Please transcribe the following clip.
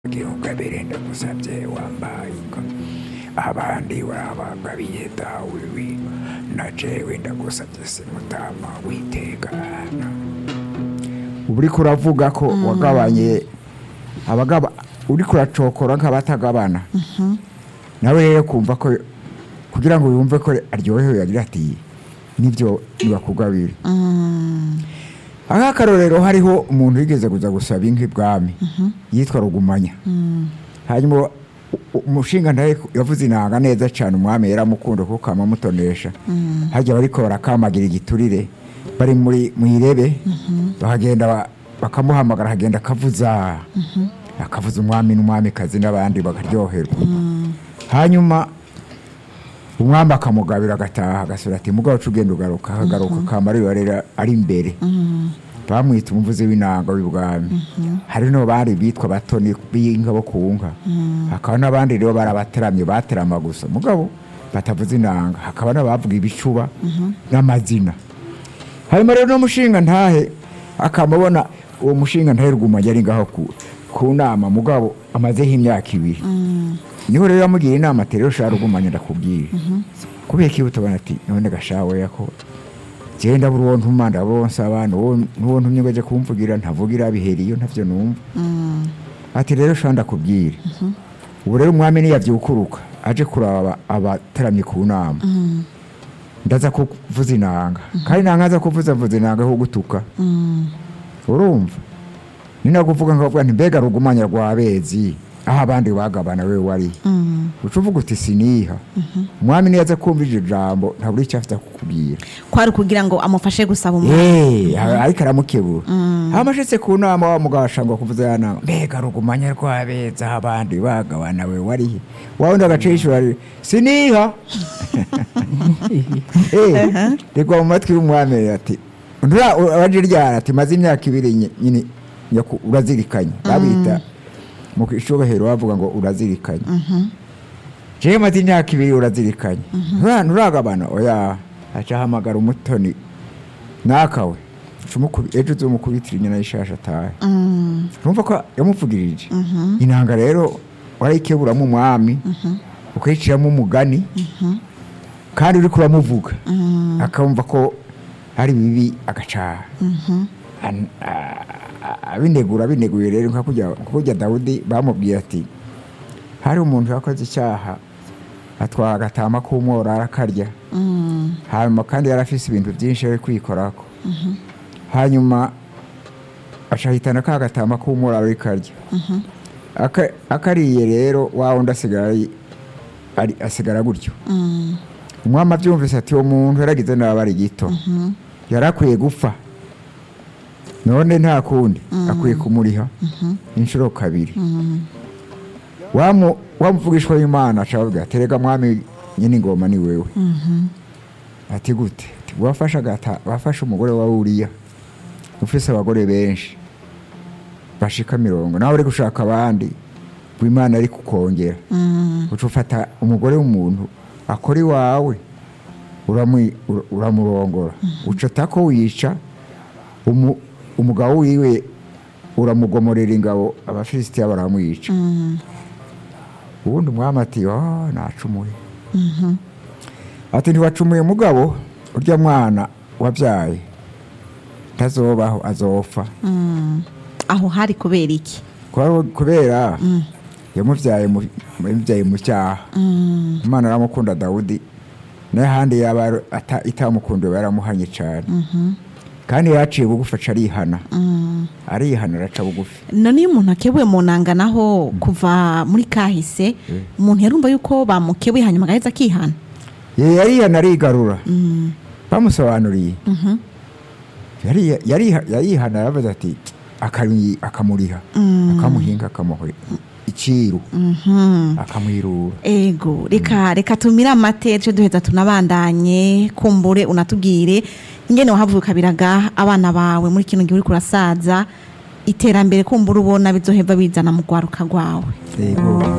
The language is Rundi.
kabiri ndagusabye wambaye abandi urabagabiye dawe na jewe ndagusabye simutama witekana. Ubu uriko uravuga ko wagabanye abagaba uriko uracokora nk'abatagabana nawe rero kumva ko kugira ngo yumve ko aryohewe yagira ati nibyo nibakugabira. Akarorero hariho umuntu yigeze kuza gusaba inka ibwami yitwa Rugumanya. Hanyuma umushinga ndaye yavuze inanga neza cyane, umwami yaramukunda kuko kamamutonesha. Hajya bariko barakamagira igiturire bari muri mwirebe bahagenda bakamuhamagara hagenda akavuza akavuza umwami n'umwami kazi n'abandi bakaryoherwa. Hanyuma umwami akamugabira agataha agasura ati mugabo cugenda ugaruka hagaruka kamarira rero ari imbere. Bamwita umuvuzi w'inanga w'ibwami. Hari no bari bitwa batoni b'inka bo kunka. Hakaba n'abandi rero barabateramye baterama gusa mugabo batavuza inanga. Hakaba n'abavuga ibicuba n'amazina. Hanyuma rero n'umushinga ntahe akamubona uwo mushinga ntahe Rugumanya yari ngaho ku nama mugabo amazeho imyaka 2. Niho rero yamugira inama ati rero shara Rugumanya ndakubwira. Kubera iki utabona ati none gashawe yako genda buri wontu manda bonsa abantu n'uwontu nyegeje kumvugira ntavugira biheriyo ntavyo numva. Ati rero shara ndakubwira. Ubu rero umwami ni yavyukuruka aje kuraba abataramye ku nama. Ndaza kuvuza inanga kandi nangaza kuvuza inanga ho gutuka. Urumva nina kuvuga ngavuga nti mbega Rugumanya rwabezi aha abandi bagabana wewe wari ucuvuga uti siniha. Umwami niyaza kumvije ijambo ntaburi cyafita kukubwira kwari kugira ngo amufashe gusaba umwami. Ariko aramukebura amashitse ku nama wa mugashangwa kuvuza yana mbega Rugumanya rwabeza aha abandi bagabana wewe wari wawe ndagacishura siniha. Rego mu matwi y'umwami ati ndura waje ryara ati maze imyaka 2 nyine urazirikanye babita mu kishobahero bavuga ngo urazirikanye. Je maze imyaka 2 urazirikanye nturagabana oya aca hamagara umutoni nakawe ejo uzomukubitira inyana y'ishasha atahe. Urumva ko yamuvugirije inanga rero warayikeburamo umwami ukayiciramo umugani kandi uri kuramuvuga akamva ko ari bibi agacaha. Bineguye rero nka kujya Dawudi bamubwiye ati hari umuntu yakoze icyaha atwara agatama k'umwora arakarya. Hanyuma kandi yarafise ibintu byinshi ari kwikorako. Hanyuma ashahitana ka gatama k'umwora ari karya. Akariye rero wawo asigara gutyo. Umwami abyumvise ati uwo muntu yaragize n'abari gito yarakwiye gupfa none nta kundi akwiye kumuriha inshuro 2. Wamuvugishwa y'Imana acavuga terega mwami nyine ingoma ni wewe. Ati gute wafasha umugore wa Uriya ufise abagore benshi bashika 40 nawe uri gushaka abandi w'Imana ari kukongera. Ucufata umugore w'umuntu akori wawe uramurongora ucatako wica umugabo wiwe uramugomorera ingabo abafilisitiya baramwica. Ubundi umwami ati nacumuye. Ati ntiwacumuye mugabo urya mwana wabyaye ntazobaho azopfa. Aho hari kubera iki? Kubera yamuvyaye mu cyaha. Imana aramukunda Dawudi n'ahandi yaba itamukunde baramuhanye cyane. Kandi yaciye bugufaca arihana araca bugufi. None umuntu akebuye mu nanga naho kuva muri kahise umuntu yarumva yuko bamukebuye hanyuma gaheza akihana. Yarihana arigarura. Bamusobanuriye. Yarihana aravuze ati akamuriha akamuhinga akamuhwe ikiru akamwirura. Ego reka tumira amateje duheza tunabandanye kumbure unatubwire ingene wahavuka biraga abana bawe muri kino gihe uri kurasaza iterambere kumbura ubona bizoheva bizana mu gwaruka gwawe. Ego